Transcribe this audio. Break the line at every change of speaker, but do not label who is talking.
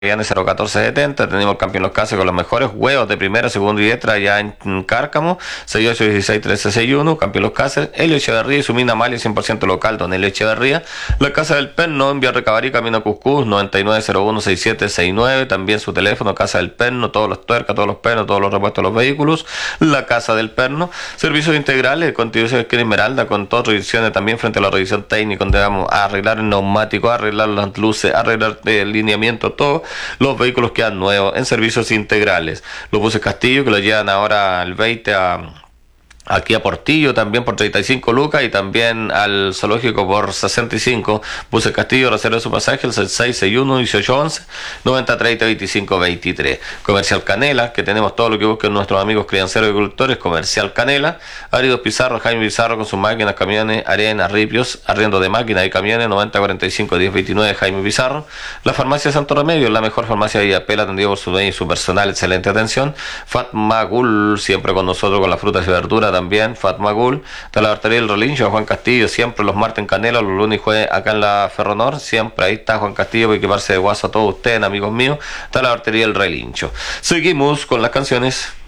Magallanes 01470, tenemos el campeón Los Cases con los mejores huevos de primera, segunda y extra allá en Cárcamo, 68161361, campeón Los Cases, Helio Echeverría y su mina Malia 100% local, don Helio Echeverría, la Casa del Perno en Vía Recabarí, Camino Cuscús, 99016769, también su teléfono, Casa del Perno, todos los tuercas, todos los pernos, todos los repuestos de los vehículos, la Casa del Perno, servicios integrales, continuación de Esmeralda, con todas revisiones también frente a la revisión técnica, donde vamos a arreglar el neumático, arreglar las luces, arreglar el lineamiento, todo. Los vehículos quedan nuevos en servicios integrales. Los buses Castillo que los llevan ahora al 20 aquí a Portillo también por 35 lucas y también al zoológico por 65. Buses Castillo, reserva su pasaje el 6661-1811 9030-2523. Comercial Canela, que tenemos todo lo que buscan nuestros amigos crianceros y agricultores. Comercial Canela, Áridos Pizarro, Jaime Pizarro con sus máquinas, camiones, arena, ripios, arriendo de máquinas y camiones, 9045-1029 Jaime Pizarro. La farmacia Santo Remedio, la mejor farmacia de Illapel, atendido por su dueño y su personal, excelente atención. Fatma Gul, siempre con nosotros con las frutas y verduras también, Fatma Gul, de la arteria del Relincho, Juan Castillo, siempre los martes en Canela, los lunes y jueves acá en la Ferronor, siempre ahí está Juan Castillo, para equiparse de guaso a todos ustedes, amigos míos, está la arteria del Relincho. Seguimos con las canciones.